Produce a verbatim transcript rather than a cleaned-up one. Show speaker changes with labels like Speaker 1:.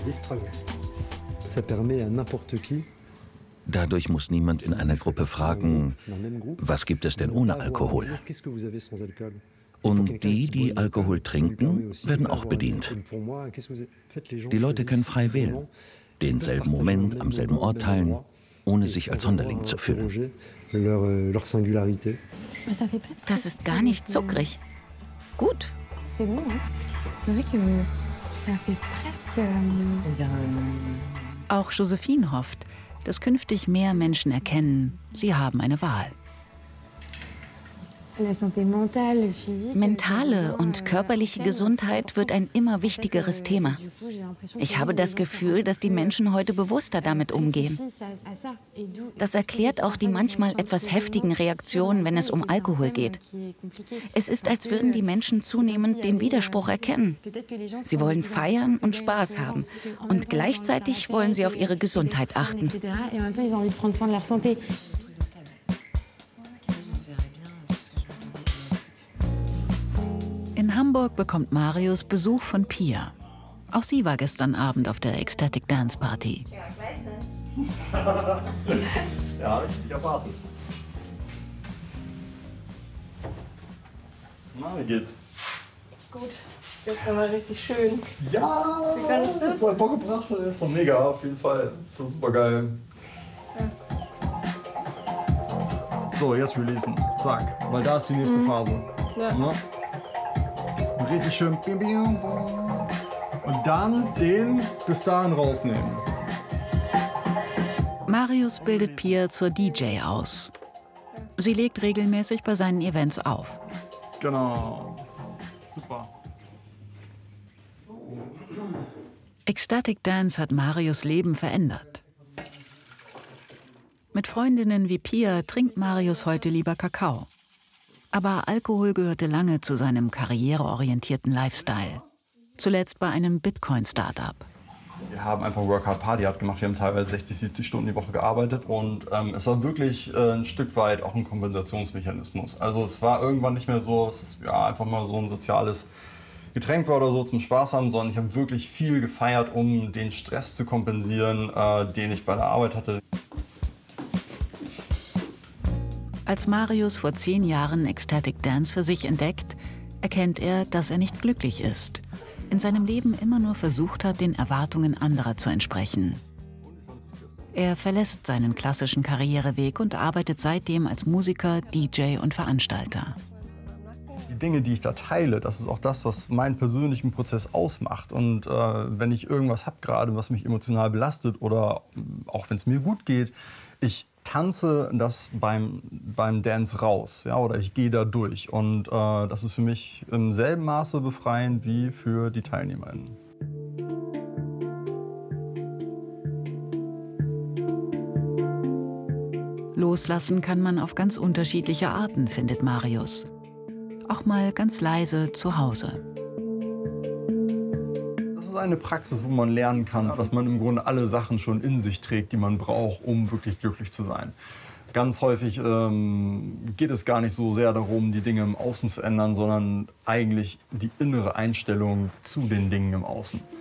Speaker 1: Dadurch muss niemand in einer Gruppe fragen, was gibt es denn ohne Alkohol? Und die, die Alkohol trinken, werden auch bedient. Die Leute können frei wählen, denselben Moment am selben Ort teilen, ohne sich als Sonderling zu fühlen.
Speaker 2: Das ist gar nicht zuckrig. Gut. Auch Josephine hofft, dass künftig mehr Menschen erkennen, sie haben eine Wahl. Mentale und körperliche Gesundheit wird ein immer wichtigeres Thema. Ich habe das Gefühl, dass die Menschen heute bewusster damit umgehen. Das erklärt auch die manchmal etwas heftigen Reaktionen, wenn es um Alkohol geht. Es ist, als würden die Menschen zunehmend den Widerspruch erkennen. Sie wollen feiern und Spaß haben und gleichzeitig wollen sie auf ihre Gesundheit achten. In Hamburg bekommt Marius Besuch von Pia. Auch sie war gestern Abend auf der Ecstatic Dance Party.
Speaker 3: Ja, ich erwarte. Na, wie geht's?
Speaker 4: Gut. Gestern war richtig schön.
Speaker 3: Ja!
Speaker 4: Wie fandest du es?
Speaker 3: Voll Bock gebracht, das ist doch mega, auf jeden Fall. Das ist super geil. Ja. So, jetzt releasen. Zack. Weil da ist die nächste mhm. Phase. Ja. Ja. Richtig schön. Und dann den bis dahin rausnehmen.
Speaker 2: Marius bildet Pia zur D J aus. Sie legt regelmäßig bei seinen Events auf.
Speaker 3: Genau. Super.
Speaker 2: Ecstatic Dance hat Marius' Leben verändert. Mit Freundinnen wie Pia trinkt Marius heute lieber Kakao. Aber Alkohol gehörte lange zu seinem karriereorientierten Lifestyle. Zuletzt bei einem Bitcoin-Startup.
Speaker 3: Wir haben einfach Work Hard Party Hard gemacht. Wir haben teilweise sechzig, siebzig Stunden die Woche gearbeitet. Und ähm, es war wirklich äh, ein Stück weit auch ein Kompensationsmechanismus. Also es war irgendwann nicht mehr so, dass es ja, einfach mal so ein soziales Getränk war oder so zum Spaß haben, sondern ich habe wirklich viel gefeiert, um den Stress zu kompensieren, äh, den ich bei der Arbeit hatte.
Speaker 2: Als Marius vor zehn Jahren Ecstatic Dance für sich entdeckt, erkennt er, dass er nicht glücklich ist. In seinem Leben immer nur versucht hat, den Erwartungen anderer zu entsprechen. Er verlässt seinen klassischen Karriereweg und arbeitet seitdem als Musiker, D J und Veranstalter.
Speaker 3: Die Dinge, die ich da teile, das ist auch das, was meinen persönlichen Prozess ausmacht. Und äh, wenn ich irgendwas habe gerade, was mich emotional belastet oder auch wenn es mir gut geht, ich tanze das beim, beim Dance raus, ja, oder ich gehe da durch. Und äh, das ist für mich im selben Maße befreiend wie für die TeilnehmerInnen.
Speaker 2: Loslassen kann man auf ganz unterschiedliche Arten, findet Marius. Auch mal ganz leise zu Hause.
Speaker 3: Das ist eine Praxis, wo man lernen kann, dass man im Grunde alle Sachen schon in sich trägt, die man braucht, um wirklich glücklich zu sein. Ganz häufig ähm, geht es gar nicht so sehr darum, die Dinge im Außen zu ändern, sondern eigentlich die innere Einstellung zu den Dingen im Außen.